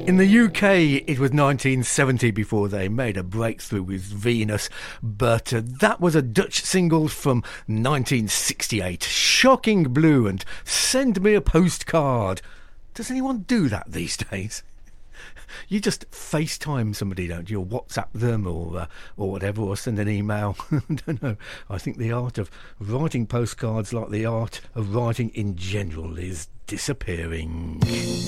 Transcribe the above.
In the UK, it was 1970 before they made a breakthrough with Venus, but that was a Dutch single from 1968, Shocking Blue and Send Me a Postcard. Does anyone do that these days? You just FaceTime somebody, don't you, or WhatsApp them or whatever, or send an email. I don't know. I think the art of writing postcards, like the art of writing in general, is disappearing.